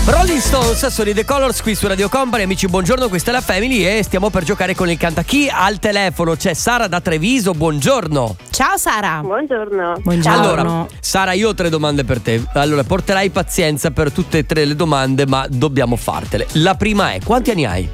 Rolling Stones sono i The Colors qui su Radio Company. Amici, buongiorno, questa è la Family e stiamo per giocare con il Cantachì. Al telefono c'è Sara da Treviso, buongiorno. Ciao Sara. Buongiorno. Allora, Sara, io ho 3 domande per te. Allora, porterai pazienza per tutte e 3 le domande, ma dobbiamo fartele. La prima è: quanti anni hai?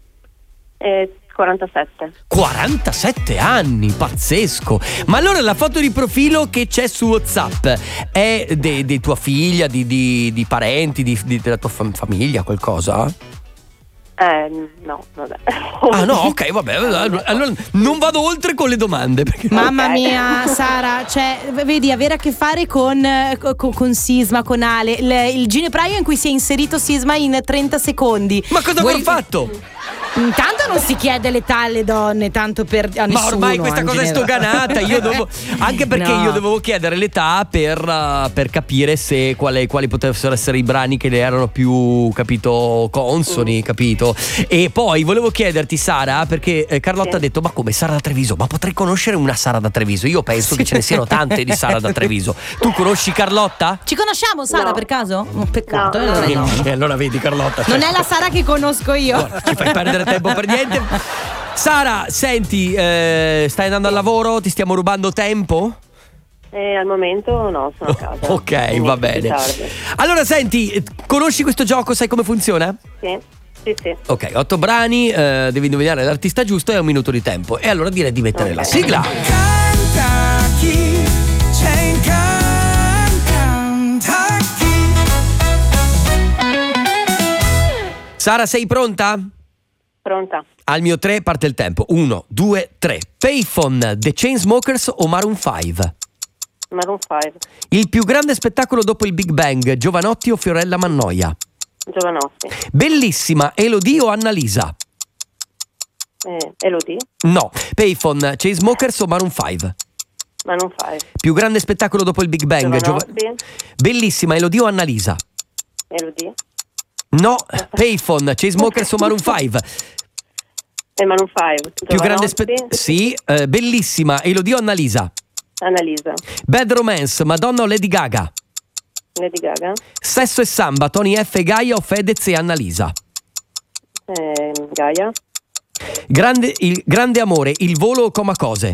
47. 47 anni, pazzesco. Ma allora la foto di profilo che c'è su WhatsApp è di tua figlia, di parenti, della tua famiglia, qualcosa? No, vabbè. Ah no, ok, vabbè. Allora non vado oltre con le domande perché... Mamma mia, Sara, cioè, vedi, avere a che fare con Sisma, con Ale, il ginepraio in cui si è inserito Sisma in 30 secondi. Ma cosa avrò fatto? Intanto non si chiede l'età alle donne, tanto per a nessuno. Ma ormai questa cosa è stoganata. Anche perché io dovevo chiedere l'età per capire se quali potessero essere i brani che le erano più, capito, consoni, capito. E poi volevo chiederti, Sara, perché Carlotta ha detto: ma come Sara da Treviso? Ma potrei conoscere una Sara da Treviso. Io penso che ce ne siano tante di Sara da Treviso. Tu conosci Carlotta? Ci conosciamo, Sara, per caso? Un peccato. No. Allora vedi, Carlotta, non è la Sara che conosco io. Guarda, ci fai perdere tempo per niente. Sara, senti, stai andando al lavoro? Ti stiamo rubando tempo? Al momento no, sono a casa. Ok, va bene. Allora senti, conosci questo gioco? Sai come funziona? Sì. Ok, 8 brani, devi indovinare l'artista giusto e 1 minuto di tempo. E allora direi di mettere la sigla. Canta chi c'è in Cantachì. Sara, sei pronta? Pronta. Al mio 3 parte il tempo. 1, 2, 3. Payphone, The Chainsmokers o Maroon 5? Maroon 5. Il più grande spettacolo dopo il Big Bang, Giovanotti o Fiorella Mannoia? Giovanotti. Bellissima, Elodie o Annalisa? Elodie. No. Payphone, Chainsmokers o Maroon 5? Maroon 5. Più grande spettacolo dopo il Big Bang, Giovanotti. Bellissima, Elodie o Annalisa? Elodie. No. Payphone, Chainsmokers o Maroon 5? Maroon 5. Più grande sì, bellissima, Elodie o Annalisa? Annalisa. Bad Romance, Madonna o Lady Gaga? Lady Gaga. Sesso e samba, Tony F e Gaia o Fedez e Annalisa? Gaia. Il grande amore, Il volo o Comacose?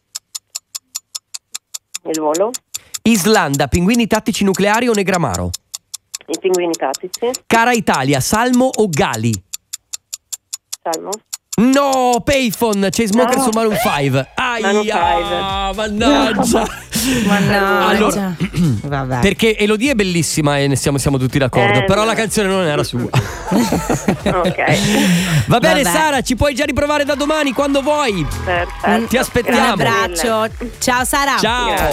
Il volo. Islanda, Pinguini tattici nucleari o Negramaro? I pinguini tattici. Cara Italia, Salmo o Gali? Salmo. No, Payphone, Chainsmokers o Maroon 5? Aia, mannaggia. Allora, vabbè. perché Elodie è bellissima e ne siamo tutti d'accordo, però la canzone non era sua. Ok. Va bene, Vabbè. Sara, ci puoi già riprovare da domani quando vuoi. Perfetto. Ti aspettiamo. Un abbraccio. Ciao Sara. Ciao.